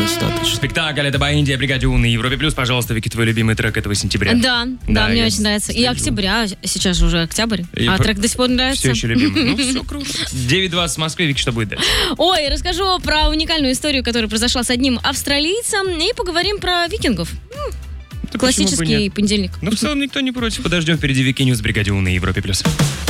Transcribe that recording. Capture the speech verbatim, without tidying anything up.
достаточно. Спектакль «Это Индия», «Бригаде У» на Европе Плюс. Пожалуйста, Вики, твой любимый трек этого сентября. Да, да, Да, мне я очень нравится. И слежу. октября, сейчас уже октябрь, И а про- трек до сих пор нравится. Все еще любимый. Ну, все круто. девять двадцать в Москве. Вики, что будет дальше? Ой, расскажу про уникальную историю, которая произошла с одним австралийцем, и поговорим про викингов. М, Да почему бы Классический нет? понедельник. Ну, в целом, никто не против. Подождем впереди Вики Ньюс, «Бригаде У» на Европе Плюс.